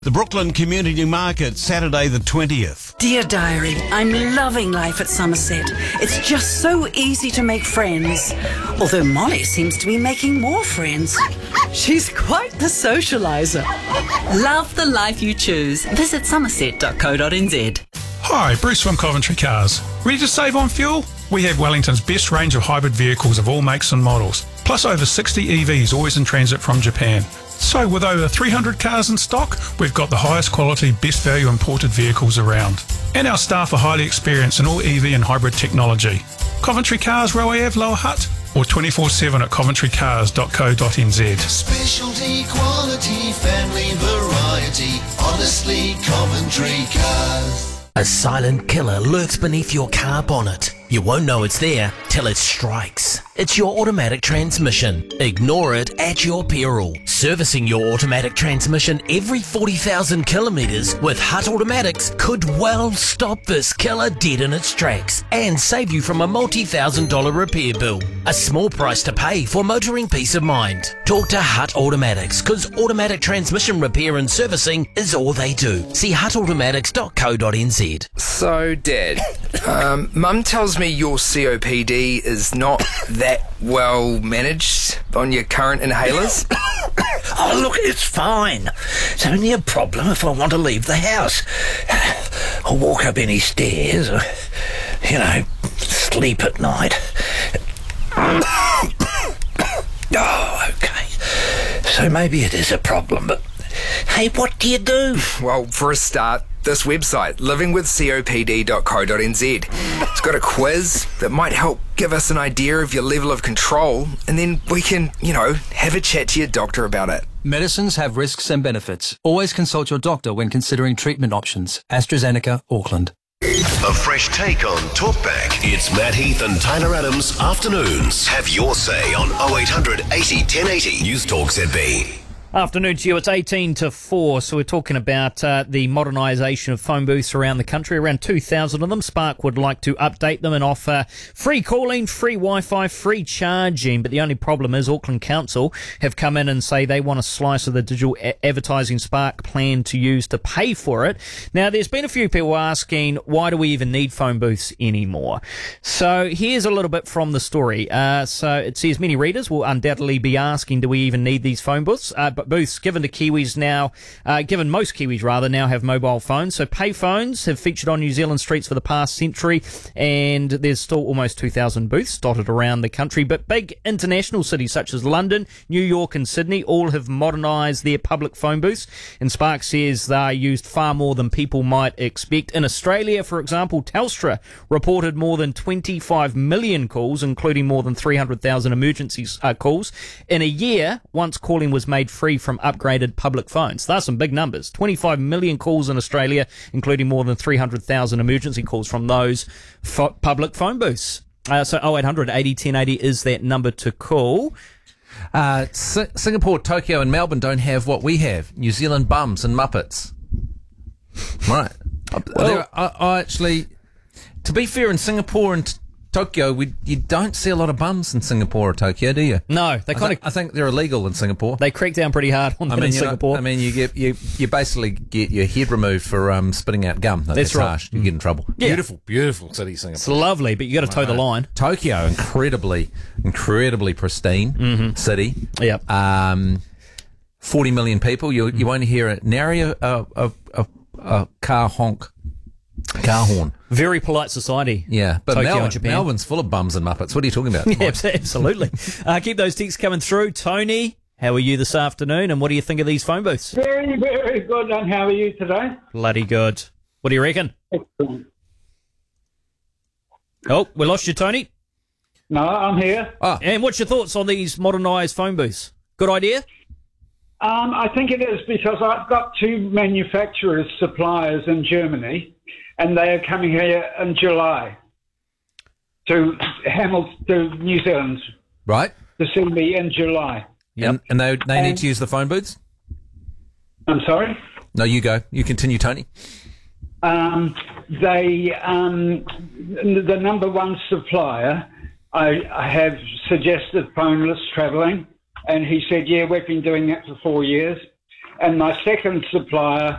The Brooklyn Community Market, Saturday the 20th. Dear Diary, I'm loving life at Somerset. It's just so easy to make friends. Although Molly seems to be making more friends. She's quite the socialiser. Love the life you choose. Visit somerset.co.nz. Hi, Bruce from Coventry Cars. Ready to save on fuel? We have Wellington's best range of hybrid vehicles of all makes and models, plus over 60 EVs always in transit from Japan. So with over 300 cars in stock, we've got the highest quality, best value imported vehicles around. And our staff are highly experienced in all EV and hybrid technology. Coventry Cars, Railway Ave, Lower Hutt, or 24/7 at coventrycars.co.nz. Specialty, quality, family variety, honestly Coventry Cars. A silent killer lurks beneath your car bonnet. You won't know it's there till it strikes. It's your automatic transmission. Ignore it at your peril. Servicing your automatic transmission every 40,000 kilometres with Hutt Automatics could well stop this killer dead in its tracks and save you from a multi-$1,000 repair bill. A small price to pay for motoring peace of mind. Talk to Hutt Automatics, because automatic transmission repair and servicing is all they do. See huttautomatics.co.nz. So, Dad, Mum tells me your COPD is not that well managed on your current inhalers. Oh, look, it's fine. It's only a problem if I want to leave the house. Or walk up any stairs, or, sleep at night. Oh, okay. So maybe it is a problem, but hey, what do you do? Well, for a start, this website, livingwithcopd.co.nz. It's got a quiz that might help give us an idea of your level of control, and then we can, have a chat to your doctor about it. Medicines have risks and benefits. Always consult your doctor when considering treatment options. AstraZeneca, Auckland. A fresh take on Talkback. It's Matt Heath and Tyler Adams afternoons. Have your say on 0800 80 1080. News Talk ZB. Afternoon to you. It's 18 to 4, so we're talking about the modernisation of phone booths around the country. Around 2,000 of them. Spark would like to update them and offer free calling, free Wi-Fi, free charging. But the only problem is Auckland Council have come in and say they want a slice of the digital advertising Spark plan to use to pay for it. Now, there's been a few people asking, why do we even need phone booths anymore? So here's a little bit from the story. So it says many readers will undoubtedly be asking, do we even need these phone booths? But booths given to Kiwis now, given most Kiwis rather, now have mobile phones. So pay phones have featured on New Zealand streets for the past century, and there's still almost 2,000 booths dotted around the country. But big international cities such as London, New York and Sydney all have modernised their public phone booths, and Spark says they are used far more than people might expect. In Australia, for example, Telstra reported more than 25 million calls, including more than 300,000 emergency calls, in a year once calling was made free from upgraded public phones. That's some big numbers. 25 million calls in Australia, including more than 300,000 emergency calls from those public phone booths. So 0800 80 1080 is that number to call. Singapore, Tokyo and Melbourne don't have what we have. New Zealand bums and Muppets. Right. Well, I actually, to be fair, in Singapore and Tokyo, you don't see a lot of bums in Singapore or Tokyo, do you? No, they I think they're illegal in Singapore. They crack down pretty hard on them in Singapore. You basically get your head removed for spitting out gum. That's right. Harsh. You get in trouble. Yeah. Beautiful city, Singapore. It's lovely, but you got to toe the line. Tokyo, incredibly pristine city. Yep. 40 million people. You won't hear nary a car honk. Car horn. Very polite society. Yeah, but Tokyo and Japan. Melbourne's full of bums and Muppets. What are you talking about? Yeah, absolutely. Keep those texts coming through. Tony, how are you this afternoon, and what do you think of these phone booths? Very, very good. And how are you today? Bloody good. What do you reckon? Excellent. Oh, we lost you, Tony. No, I'm here. And what's your thoughts on these modernised phone booths? Good idea? I think it is, because I've got two manufacturers, suppliers in Germany, and they are coming here in July to New Zealand. Right. To see me in July. Yep. And they need to use the phone booths? I'm sorry? No, you go. You continue, Tony. The number one supplier, I have suggested phoneless travelling, and he said, yeah, we've been doing that for 4 years. and my second supplier